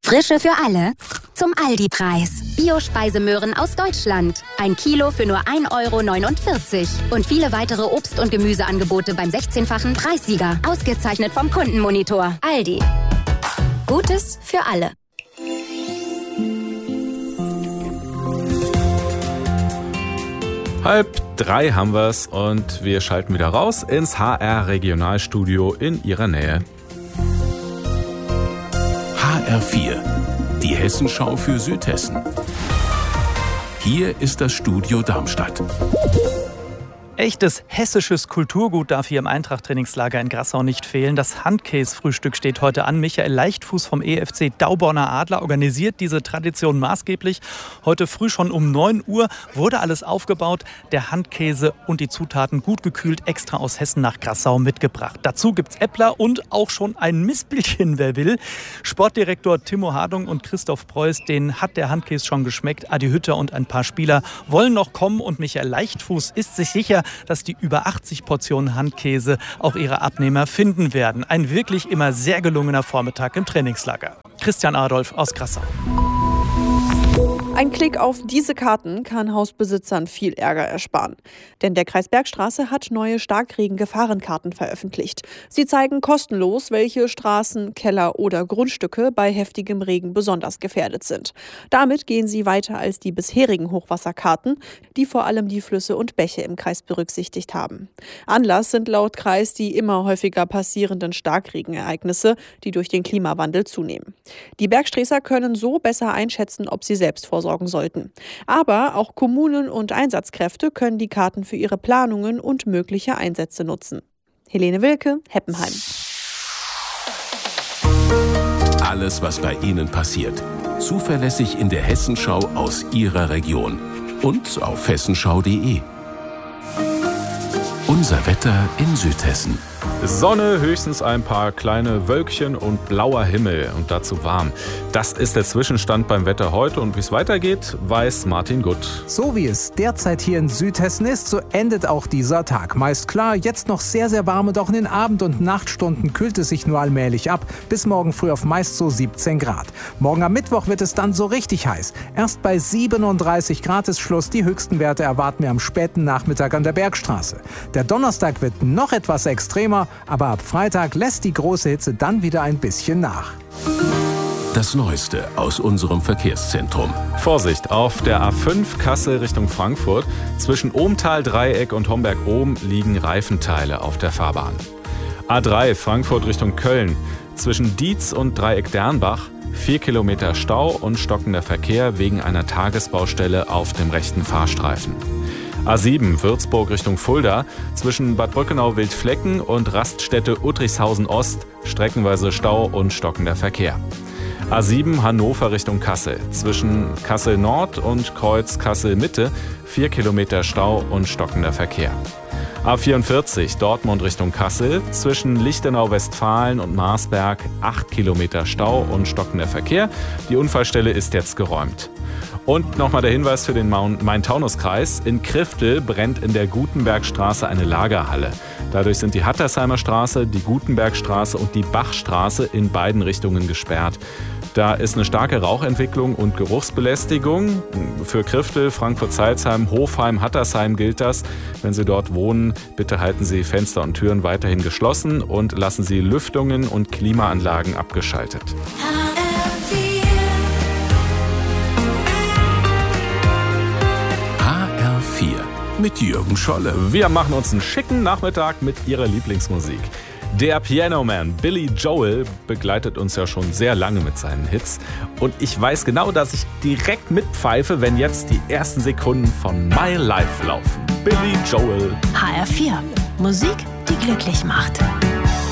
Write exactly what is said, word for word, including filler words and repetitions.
Frische für alle zum Aldi-Preis. Bio-Speisemöhren aus Deutschland. Ein Kilo für nur ein Euro neunundvierzig. Und viele weitere Obst- und Gemüseangebote beim sechzehnfachen Preissieger. Ausgezeichnet vom Kundenmonitor. Aldi. Gutes für alle. Halb drei haben wir's und wir schalten wieder raus ins H R-Regionalstudio in Ihrer Nähe. H R vier, die Hessenschau für Südhessen. Hier ist das Studio Darmstadt. Echtes hessisches Kulturgut darf hier im Eintracht-Trainingslager in Grassau nicht fehlen. Das Handkäse-Frühstück steht heute an. Michael Leichtfuß vom E F C Dauborner Adler organisiert diese Tradition maßgeblich. Heute früh schon um neun Uhr wurde alles aufgebaut. Der Handkäse und die Zutaten gut gekühlt extra aus Hessen nach Grassau mitgebracht. Dazu gibt's Äppler und auch schon ein Mispelchen, wer will. Sportdirektor Timo Hardung und Christoph Preuß, denen hat der Handkäse schon geschmeckt. Adi Hütter und ein paar Spieler wollen noch kommen und Michael Leichtfuß ist sich sicher, dass die über achtzig Portionen Handkäse auch ihre Abnehmer finden werden. Ein wirklich immer sehr gelungener Vormittag im Trainingslager. Christian Adolf aus Grassau. Ein Klick auf diese Karten kann Hausbesitzern viel Ärger ersparen. Denn der Kreis Bergstraße hat neue Starkregen-Gefahrenkarten veröffentlicht. Sie zeigen kostenlos, welche Straßen, Keller oder Grundstücke bei heftigem Regen besonders gefährdet sind. Damit gehen sie weiter als die bisherigen Hochwasserkarten, die vor allem die Flüsse und Bäche im Kreis berücksichtigt haben. Anlass sind laut Kreis die immer häufiger passierenden Starkregenereignisse, die durch den Klimawandel zunehmen. Die Bergsträßer können so besser einschätzen, ob sie selbst vorsorgen sollten. Aber auch Kommunen und Einsatzkräfte können die Karten für ihre Planungen und mögliche Einsätze nutzen. Helene Wilke, Heppenheim. Alles, was bei Ihnen passiert. Zuverlässig in der Hessenschau aus Ihrer Region. Und auf hessenschau punkt de. Unser Wetter in Südhessen. Sonne, höchstens ein paar kleine Wölkchen und blauer Himmel und dazu warm. Das ist der Zwischenstand beim Wetter heute und wie es weitergeht, weiß Martin Gutt. So wie es derzeit hier in Südhessen ist, so endet auch dieser Tag. Meist klar, jetzt noch sehr, sehr warm und auch in den Abend- und Nachtstunden kühlt es sich nur allmählich ab. Bis morgen früh auf meist so siebzehn Grad. Morgen am Mittwoch wird es dann so richtig heiß. Erst bei siebenunddreißig Grad ist Schluss. Die höchsten Werte erwarten wir am späten Nachmittag an der Bergstraße. Der Donnerstag wird noch etwas extremer, aber ab Freitag lässt die große Hitze dann wieder ein bisschen nach. Das Neueste aus unserem Verkehrszentrum. Vorsicht, auf der A fünf Kassel Richtung Frankfurt. Zwischen Ohmtal-Dreieck und Homberg-Ohm liegen Reifenteile auf der Fahrbahn. A drei Frankfurt Richtung Köln. Zwischen Dietz und Dreieck-Dernbach. Vier Kilometer Stau und stockender Verkehr wegen einer Tagesbaustelle auf dem rechten Fahrstreifen. A sieben Würzburg Richtung Fulda, zwischen Bad Brückenau-Wildflecken und Raststätte Uttrichshausen-Ost, streckenweise Stau und stockender Verkehr. A sieben Hannover Richtung Kassel, zwischen Kassel-Nord und Kreuz Kassel-Mitte, vier Kilometer Stau und stockender Verkehr. A vierundvierzig Dortmund Richtung Kassel, zwischen Lichtenau-Westfalen und Marsberg, acht Kilometer Stau und stockender Verkehr. Die Unfallstelle ist jetzt geräumt. Und nochmal der Hinweis für den Main-Taunus-Kreis. In Kriftel brennt in der Gutenbergstraße eine Lagerhalle. Dadurch sind die Hattersheimer Straße, die Gutenbergstraße und die Bachstraße in beiden Richtungen gesperrt. Da ist eine starke Rauchentwicklung und Geruchsbelästigung. Für Kriftel, Frankfurt-Salzheim, Hofheim, Hattersheim gilt das. Wenn Sie dort wohnen, bitte halten Sie Fenster und Türen weiterhin geschlossen und lassen Sie Lüftungen und Klimaanlagen abgeschaltet. H R vier mit Jürgen Scholle. Wir machen uns einen schicken Nachmittag mit Ihrer Lieblingsmusik. Der Piano Man Billy Joel begleitet uns ja schon sehr lange mit seinen Hits. Und ich weiß genau, dass ich direkt mitpfeife, wenn jetzt die ersten Sekunden von My Life laufen. Billy Joel. H R vier. Musik, die glücklich macht.